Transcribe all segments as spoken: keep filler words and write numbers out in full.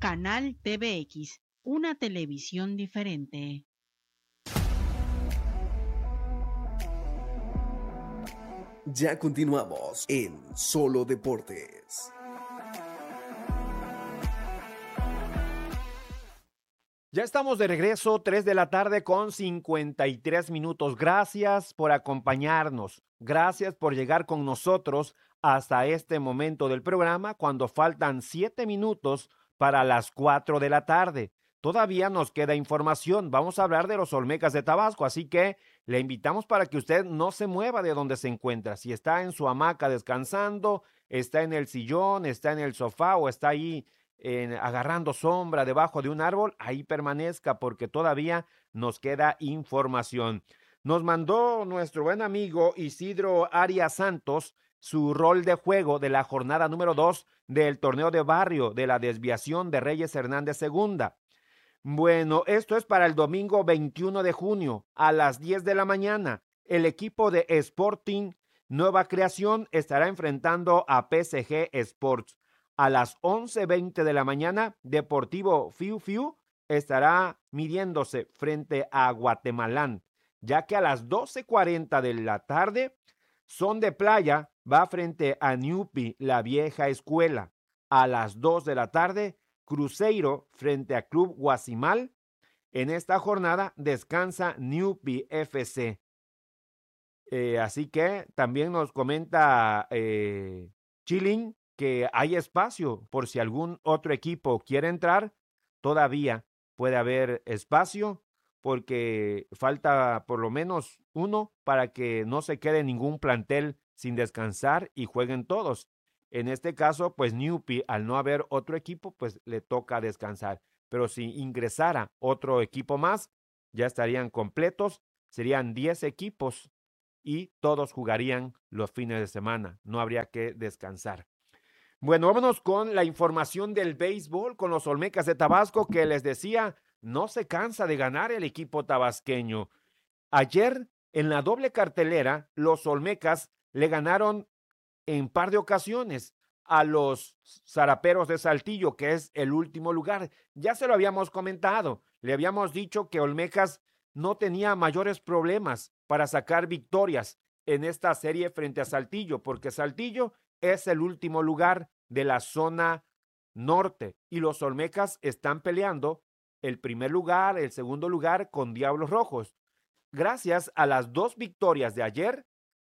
Canal T V X, una televisión diferente. Ya continuamos en Solo Deportes. Ya estamos de regreso, tres de la tarde con cincuenta y tres minutos. Gracias por acompañarnos. Gracias por llegar con nosotros hasta este momento del programa, cuando faltan siete minutos para las cuatro de la tarde. Todavía nos queda información. Vamos a hablar de los Olmecas de Tabasco, así que le invitamos para que usted no se mueva de donde se encuentra. Si está en su hamaca descansando, está en el sillón, está en el sofá o está ahí En, agarrando sombra debajo de un árbol, ahí permanezca, porque todavía nos queda información. Nos mandó nuestro buen amigo Isidro Arias Santos su rol de juego de la jornada número dos del torneo de barrio de la desviación de Reyes Hernández segunda. Bueno, esto es para el domingo veintiuno de junio a las diez de la mañana. El equipo de Sporting Nueva Creación estará enfrentando a P S G Sports. A las once veinte de la mañana, Deportivo Fiu Fiu estará midiéndose frente a Guatemalán, ya que a las doce cuarenta de la tarde, Son de Playa va frente a Ñupi, la vieja escuela. A las dos de la tarde, Cruzeiro frente a Club Guasimal. En esta jornada descansa Ñupi F C. Eh, así que también nos comenta eh, Chilling que hay espacio por si algún otro equipo quiere entrar. Todavía puede haber espacio porque falta por lo menos uno para que no se quede ningún plantel sin descansar y jueguen todos. En este caso, pues Ñupi, al no haber otro equipo, pues le toca descansar. Pero si ingresara otro equipo más, ya estarían completos, serían diez equipos y todos jugarían los fines de semana. No habría que descansar. Bueno, vámonos con la información del béisbol, con los Olmecas de Tabasco, que les decía, no se cansa de ganar el equipo tabasqueño. Ayer, en la doble cartelera, los Olmecas le ganaron en par de ocasiones a los Zaraperos de Saltillo, que es el último lugar. Ya se lo habíamos comentado, le habíamos dicho que Olmecas no tenía mayores problemas para sacar victorias en esta serie frente a Saltillo, porque Saltillo es el último lugar de la zona norte y los Olmecas están peleando el primer lugar, el segundo lugar con Diablos Rojos. Gracias a las dos victorias de ayer,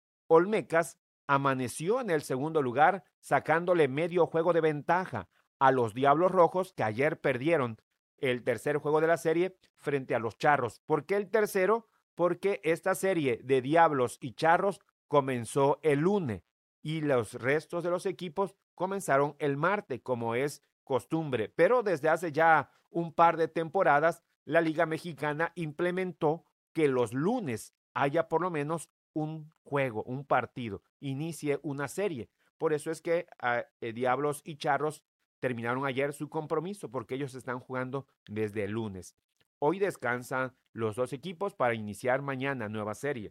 Olmecas amaneció en el segundo lugar, sacándole medio juego de ventaja a los Diablos Rojos, que ayer perdieron el tercer juego de la serie frente a los Charros. ¿Por qué el tercero? Porque esta serie de Diablos y Charros comenzó el lunes y los restos de los equipos comenzaron el martes, como es costumbre. Pero desde hace ya un par de temporadas, la Liga Mexicana implementó que los lunes haya por lo menos un juego, un partido, inicie una serie. Por eso es que eh, Diablos y Charros terminaron ayer su compromiso, porque ellos están jugando desde el lunes. Hoy descansan los dos equipos para iniciar mañana nueva serie.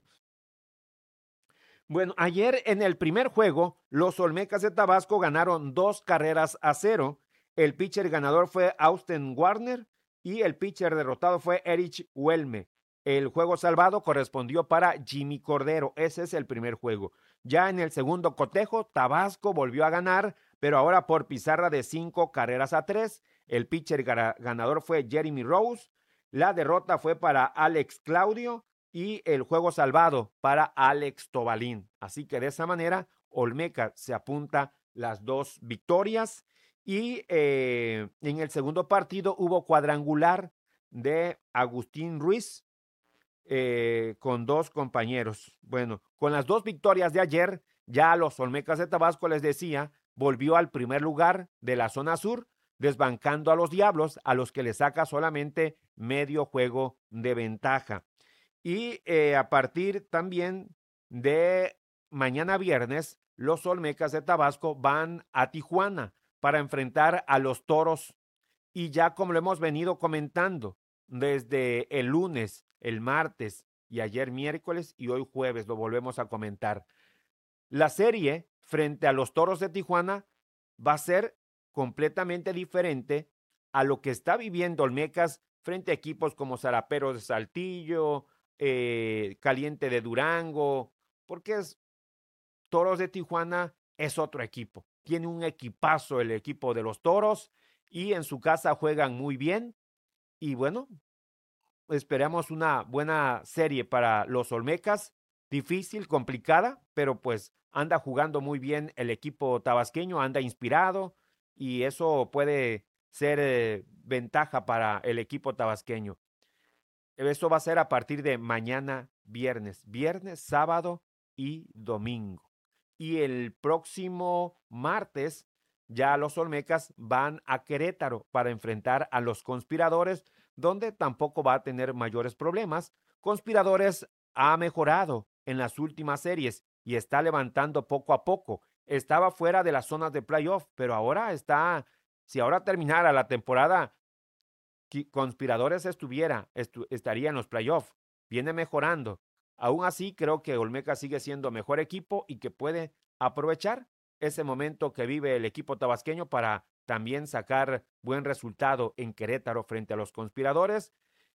Bueno, ayer en el primer juego, los Olmecas de Tabasco ganaron dos carreras a cero. El pitcher ganador fue Austin Warner y el pitcher derrotado fue Erich Huelme. El juego salvado correspondió para Jimmy Cordero. Ese es el primer juego. Ya en el segundo cotejo, Tabasco volvió a ganar, pero ahora por pizarra de cinco carreras a tres. El pitcher ganador fue Jeremy Rose. La derrota fue para Alex Claudio y el juego salvado para Alex Tobalín. Así que de esa manera, Olmeca se apunta las dos victorias. Y eh, en el segundo partido hubo cuadrangular de Agustín Ruiz eh, con dos compañeros. Bueno, con las dos victorias de ayer, ya los Olmecas de Tabasco, les decía, volvió al primer lugar de la zona sur, desbancando a los Diablos, a los que le saca solamente medio juego de ventaja. Y eh, a partir también de mañana viernes, los Olmecas de Tabasco van a Tijuana para enfrentar a los Toros. Y ya como lo hemos venido comentando, desde el lunes, el martes y ayer miércoles y hoy jueves lo volvemos a comentar. La serie frente a los Toros de Tijuana va a ser completamente diferente a lo que está viviendo Olmecas frente a equipos como Zaraperos de Saltillo, eh, Caliente de Durango, porque es, Toros de Tijuana es otro equipo. Tiene un equipazo el equipo de los Toros y en su casa juegan muy bien. Y bueno, esperamos una buena serie para los Olmecas. Difícil, complicada, pero pues anda jugando muy bien el equipo tabasqueño, anda inspirado y eso puede ser eh, ventaja para el equipo tabasqueño. Eso va a ser a partir de mañana viernes, viernes, sábado y domingo. Y el próximo martes ya los Olmecas van a Querétaro para enfrentar a los Conspiradores, donde tampoco va a tener mayores problemas. Conspiradores ha mejorado en las últimas series y está levantando poco a poco. Estaba fuera de las zonas de playoff, pero ahora está, si ahora terminara la temporada, Conspiradores estuviera, estu, estaría en los playoffs, viene mejorando. Aún así, creo que Olmeca sigue siendo mejor equipo y que puede aprovechar ese momento que vive el equipo tabasqueño para también sacar buen resultado en Querétaro frente a los Conspiradores.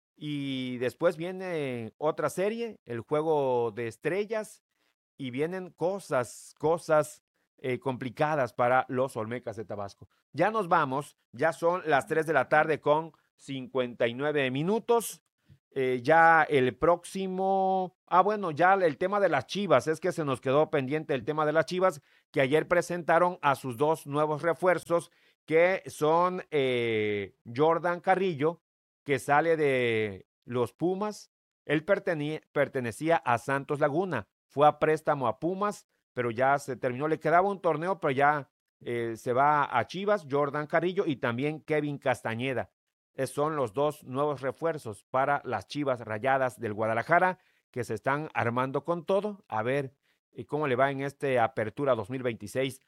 Y después viene otra serie, el Juego de Estrellas, y vienen cosas, cosas eh, complicadas para los Olmecas de Tabasco. Ya nos vamos, ya son las tres de la tarde con cincuenta y nueve minutos. Eh, ya el próximo, ah bueno, ya el tema de las Chivas, es que se nos quedó pendiente el tema de las Chivas, que ayer presentaron a sus dos nuevos refuerzos, que son eh, Jordan Carrillo, que sale de los Pumas. Él pertene, pertenecía a Santos Laguna, fue a préstamo a Pumas, pero ya se terminó, le quedaba un torneo, pero ya eh, se va a Chivas, Jordan Carrillo, y también Kevin Castañeda. Son los dos nuevos refuerzos para las Chivas Rayadas del Guadalajara, que se están armando con todo. A ver cómo le va en este Apertura dos mil veintiséis